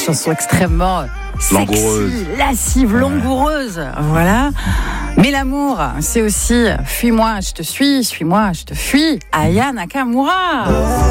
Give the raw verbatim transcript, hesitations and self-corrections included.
chanson extrêmement sexy, langoureuse, lascive, langoureuse. Voilà. Mais l'amour, c'est aussi fuis-moi, je te suis, suis-moi, je te fuis. Aya Nakamura.